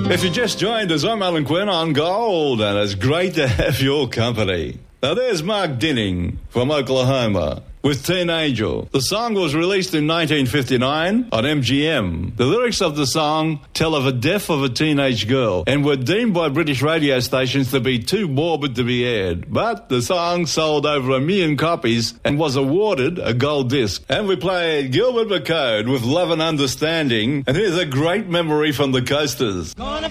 If you just joined us, I'm Alan Quinn on Gold, and it's great to have your company. Now there's Mark Dinning from Oklahoma with Teen Angel. The song was released in 1959 on MGM. The lyrics of the song tell of a death of a teenage girl and were deemed by British radio stations to be too morbid to be aired. But the song sold over 1 million copies and was awarded a gold disc. And we played Gilbert McCode with Love and Understanding. And here's a great memory from the Coasters.